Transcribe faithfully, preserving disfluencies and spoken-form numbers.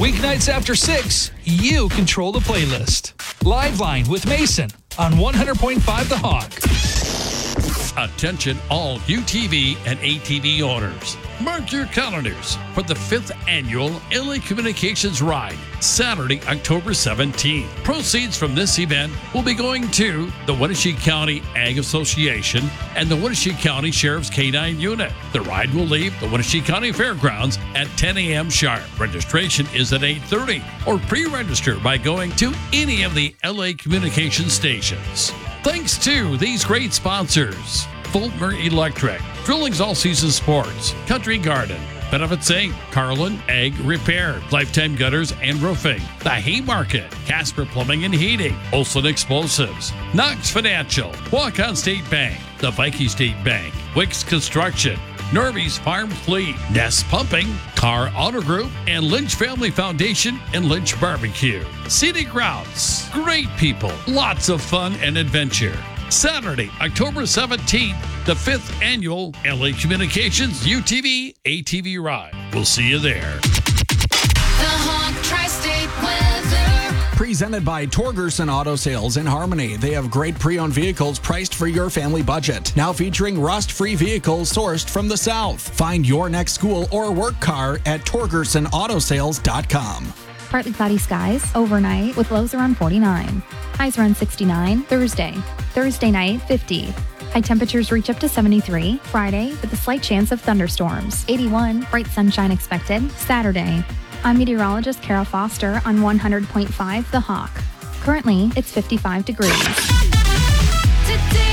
Weeknights after six, you control the playlist. Live Line with Mason on one hundred point five The Hawk. Attention all U T V and A T V owners. Mark your calendars for the fifth annual L A Communications Ride, Saturday, October seventeenth. Proceeds from this event will be going to the Wenatchee County Ag Association and the Wenatchee County Sheriff's K nine Unit. The ride will leave the Wenatchee County Fairgrounds at ten a.m. sharp. Registration is at eight thirty, or pre-register by going to any of the L A Communications stations. Thanks to these great sponsors: Fulmer Electric, Drillings All Season Sports, Country Garden, Benefits Incorporated, Carlin Ag Repair, Lifetime Gutters and Roofing, The Haymarket, Casper Plumbing and Heating, Olson Explosives, Knox Financial, Walk-On State Bank, the Viking State Bank, Wicks Construction, Norby's Farm Fleet, Nest Pumping, Car Auto Group, and Lynch Family Foundation and Lynch Barbecue. Scenic Routes, great people, lots of fun and adventure. Saturday, October seventeenth, the fifth annual L A Communications U T V A T V Ride. We'll see you there. The Hawk Tri-State Weather. Presented by Torgerson Auto Sales in Harmony. They have great pre-owned vehicles priced for your family budget. Now featuring rust-free vehicles sourced from the South. Find your next school or work car at Torgerson Auto Sales dot com. Partly cloudy skies overnight with lows around forty-nine. Highs around sixty-nine. Thursday. Thursday night, fifty. High temperatures reach up to seventy-three. Friday, with a slight chance of thunderstorms. eighty-one. Bright sunshine expected. Saturday. I'm meteorologist Carol Foster on one hundred point five The Hawk. Currently, it's fifty-five degrees. Today